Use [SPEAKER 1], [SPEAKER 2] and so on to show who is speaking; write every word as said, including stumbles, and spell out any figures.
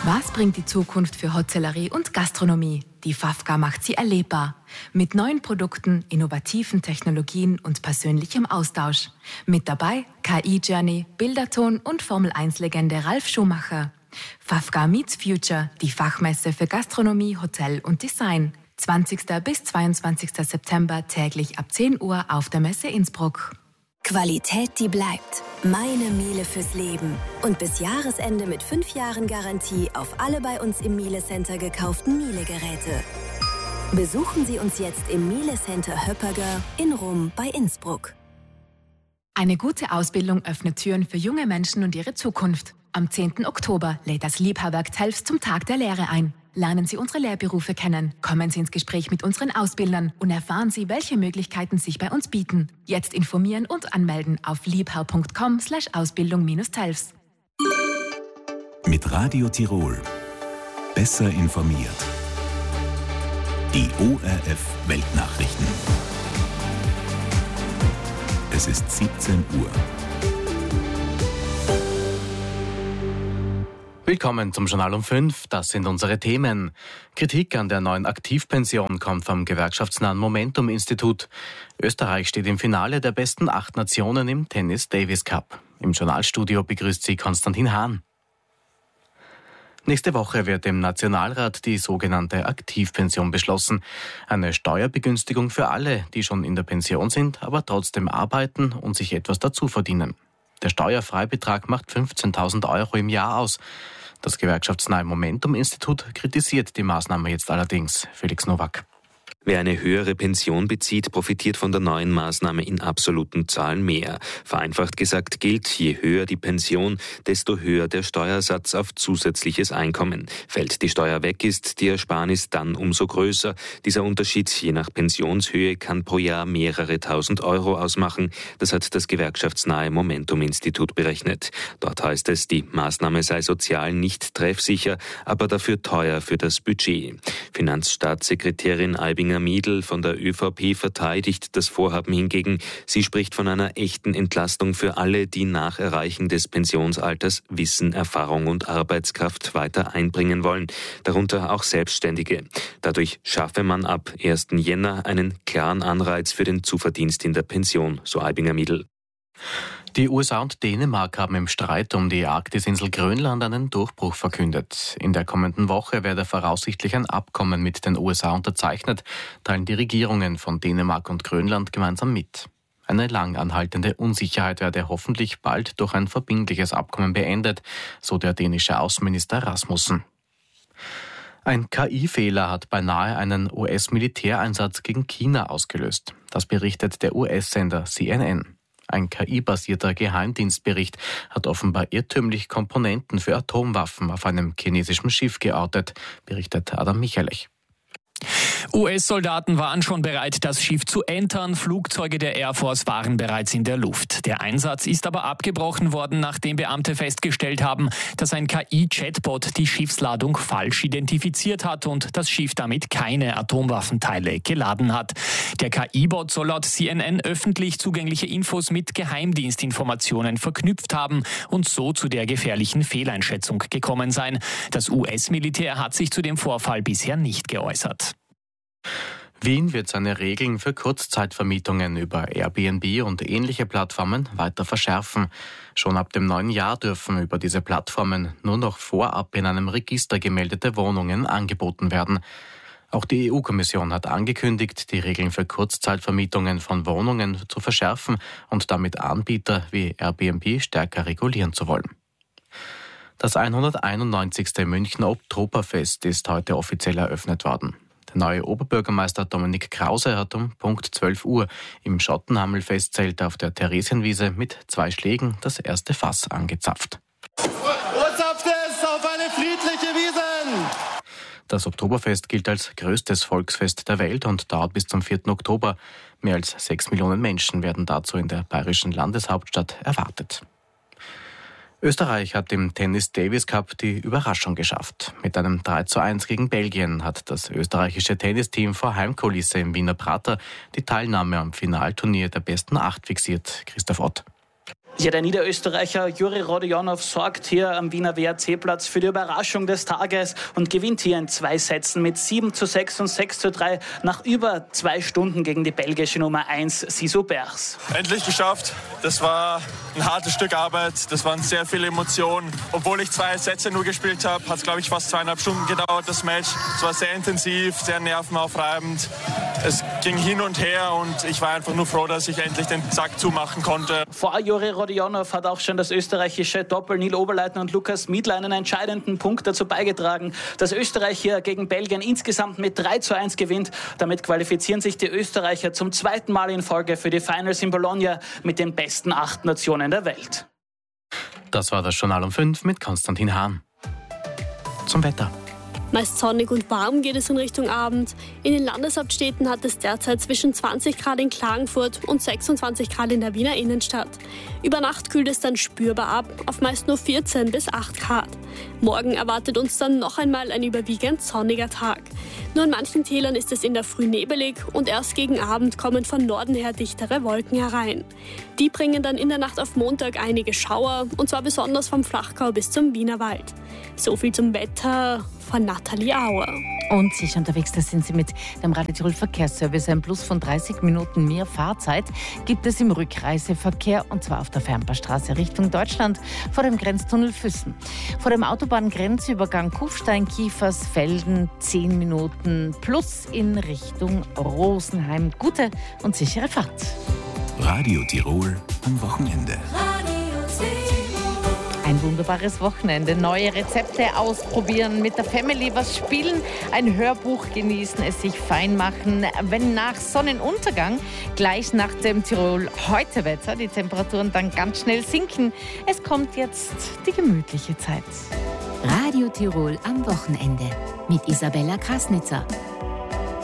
[SPEAKER 1] Was bringt die Zukunft für Hotellerie und Gastronomie? Die Fafka macht sie erlebbar. Mit neuen Produkten, innovativen Technologien und persönlichem Austausch. Mit dabei K I-Journey, Bilderton und Formel eins Legende Ralf Schumacher. Fafka Meets Future, die Fachmesse für Gastronomie, Hotel und Design. zwanzigsten bis zweiundzwanzigsten September täglich ab zehn Uhr auf der Messe Innsbruck.
[SPEAKER 2] Qualität, die bleibt. Meine Miele fürs Leben. Und bis Jahresende mit fünf Jahren Garantie auf alle bei uns im Miele Center gekauften Miele-Geräte. Besuchen Sie uns jetzt im Miele Center Höpperger in Rum bei Innsbruck.
[SPEAKER 1] Eine gute Ausbildung öffnet Türen für junge Menschen und ihre Zukunft. Am zehnten Oktober lädt das Liebherrwerk Telfs zum Tag der Lehre ein. Lernen Sie unsere Lehrberufe kennen, kommen Sie ins Gespräch mit unseren Ausbildern und erfahren Sie, welche Möglichkeiten sich bei uns bieten. Jetzt informieren und anmelden auf liebherr punkt com slash Ausbildung Telfs.
[SPEAKER 3] Mit Radio Tirol. Besser informiert. Die O R F Weltnachrichten. Es ist siebzehn Uhr.
[SPEAKER 4] Willkommen zum Journal um fünf. Das sind unsere Themen. Kritik an der neuen Aktivpension kommt vom gewerkschaftsnahen Momentum-Institut. Österreich steht im Finale der besten acht Nationen im Tennis Davis Cup. Im Journalstudio begrüßt sie Konstantin Hahn. Nächste Woche wird im Nationalrat die sogenannte Aktivpension beschlossen. Eine Steuerbegünstigung für alle, die schon in der Pension sind, aber trotzdem arbeiten und sich etwas dazu verdienen. Der Steuerfreibetrag macht fünfzehntausend Euro im Jahr aus. Das gewerkschaftsnahe Momentum-Institut kritisiert die Maßnahme jetzt allerdings. Felix Nowak.
[SPEAKER 5] Wer eine höhere Pension bezieht, profitiert von der neuen Maßnahme in absoluten Zahlen mehr. Vereinfacht gesagt gilt, je höher die Pension, desto höher der Steuersatz auf zusätzliches Einkommen. Fällt die Steuer weg, ist die Ersparnis dann umso größer. Dieser Unterschied je nach Pensionshöhe kann pro Jahr mehrere tausend Euro ausmachen. Das hat das gewerkschaftsnahe Momentum-Institut berechnet. Dort heißt es, die Maßnahme sei sozial nicht treffsicher, aber dafür teuer für das Budget. Finanzstaatssekretärin Albinger Miedl von der ÖVP verteidigt das Vorhaben hingegen. Sie spricht von einer echten Entlastung für alle, die nach Erreichen des Pensionsalters Wissen, Erfahrung und Arbeitskraft weiter einbringen wollen, darunter auch Selbstständige. Dadurch schaffe man ab ersten Jänner einen klaren Anreiz für den Zuverdienst in der Pension, so Albinger Miedl.
[SPEAKER 4] Die U S A und Dänemark haben im Streit um die Arktisinsel Grönland einen Durchbruch verkündet. In der kommenden Woche werde voraussichtlich ein Abkommen mit den U S A unterzeichnet, teilen die Regierungen von Dänemark und Grönland gemeinsam mit. Eine lang anhaltende Unsicherheit werde hoffentlich bald durch ein verbindliches Abkommen beendet, so der dänische Außenminister Rasmussen. Ein K I-Fehler hat beinahe einen U S-Militäreinsatz gegen China ausgelöst. Das berichtet der U S-Sender C N N. Ein K I-basierter Geheimdienstbericht hat offenbar irrtümlich Komponenten für Atomwaffen auf einem chinesischen Schiff geortet, berichtet Adam Michalech.
[SPEAKER 6] U S-Soldaten waren schon bereit, das Schiff zu entern. Flugzeuge der Air Force waren bereits in der Luft. Der Einsatz ist aber abgebrochen worden, nachdem Beamte festgestellt haben, dass ein K I-Chatbot die Schiffsladung falsch identifiziert hat und das Schiff damit keine Atomwaffenteile geladen hat. Der K I-Bot soll laut C N N öffentlich zugängliche Infos mit Geheimdienstinformationen verknüpft haben und so zu der gefährlichen Fehleinschätzung gekommen sein. Das U S-Militär hat sich zu dem Vorfall bisher nicht geäußert.
[SPEAKER 4] Wien wird seine Regeln für Kurzzeitvermietungen über Airbnb und ähnliche Plattformen weiter verschärfen. Schon ab dem neuen Jahr dürfen über diese Plattformen nur noch vorab in einem Register gemeldete Wohnungen angeboten werden. Auch die E U-Kommission hat angekündigt, die Regeln für Kurzzeitvermietungen von Wohnungen zu verschärfen und damit Anbieter wie Airbnb stärker regulieren zu wollen. Das hunderteinundneunzigste München Oktoberfest ist heute offiziell eröffnet worden. Der neue Oberbürgermeister Dominik Krause hat um Punkt zwölf Uhr im Schottenhamel-Festzelt auf der Theresienwiese mit zwei Schlägen das erste Fass angezapft.
[SPEAKER 7] Urzapft es auf eine friedliche Wiesn!
[SPEAKER 4] Das Oktoberfest gilt als größtes Volksfest der Welt und dauert bis zum vierten Oktober. Mehr als sechs Millionen Menschen werden dazu in der bayerischen Landeshauptstadt erwartet. Österreich hat im Tennis Davis Cup die Überraschung geschafft. Mit einem drei zu eins gegen Belgien hat das österreichische Tennisteam vor Heimkulisse im Wiener Prater die Teilnahme am Finalturnier der besten acht fixiert. Christoph Ott.
[SPEAKER 8] Ja, der Niederösterreicher Juri Rodionov sorgt hier am Wiener W R C-Platz für die Überraschung des Tages und gewinnt hier in zwei Sätzen mit sieben zu sechs und sechs zu drei nach über zwei Stunden gegen die belgische Nummer eins Sisu Bers.
[SPEAKER 9] Endlich geschafft. Das war ein hartes Stück Arbeit. Das waren sehr viele Emotionen. Obwohl ich zwei Sätze nur gespielt habe, hat es, glaube ich, fast zweieinhalb Stunden gedauert, das Match. Es war sehr intensiv, sehr nervenaufreibend. Es ging hin und her und ich war einfach nur froh, dass ich endlich den Sack zumachen konnte.
[SPEAKER 8] Vor Juri Rodionov hat auch schon das österreichische Doppel Neil Oberleitner und Lukas Miedler einen entscheidenden Punkt dazu beigetragen, dass Österreich hier gegen Belgien insgesamt mit drei zu eins gewinnt. Damit qualifizieren sich die Österreicher zum zweiten Mal in Folge für die Finals in Bologna mit den besten acht Nationen der Welt.
[SPEAKER 4] Das war das Journal um fünf mit Konstantin Hahn. Zum Wetter.
[SPEAKER 10] Meist sonnig und warm geht es in Richtung Abend. In den Landeshauptstädten hat es derzeit zwischen zwanzig Grad in Klagenfurt und sechsundzwanzig Grad in der Wiener Innenstadt. Über Nacht kühlt es dann spürbar ab, auf meist nur vierzehn bis acht Grad. Morgen erwartet uns dann noch einmal ein überwiegend sonniger Tag. Nur in manchen Tälern ist es in der Früh nebelig und erst gegen Abend kommen von Norden her dichtere Wolken herein. Die bringen dann in der Nacht auf Montag einige Schauer, und zwar besonders vom Flachgau bis zum Wienerwald. So viel zum Wetter von Nathalie Auer.
[SPEAKER 11] Und sicher unterwegs, da sind Sie mit dem Radio Tirol Verkehrsservice. Ein Plus von dreißig Minuten mehr Fahrzeit gibt es im Rückreiseverkehr, und zwar auf der Fernbahnstraße Richtung Deutschland vor dem Grenztunnel Füssen. Vor dem Autobahngrenzübergang Kufstein-Kiefersfelden zehn Minuten plus in Richtung Rosenheim. Gute und sichere Fahrt.
[SPEAKER 3] Radio Tirol am Wochenende.
[SPEAKER 11] Ein wunderbares Wochenende. Neue Rezepte ausprobieren, mit der Family was spielen, ein Hörbuch genießen, es sich fein machen. Wenn nach Sonnenuntergang gleich nach dem Tirol-Heute-Wetter die Temperaturen dann ganz schnell sinken, es kommt jetzt die gemütliche Zeit.
[SPEAKER 1] Radio Tirol am Wochenende mit Isabella Krasnitzer.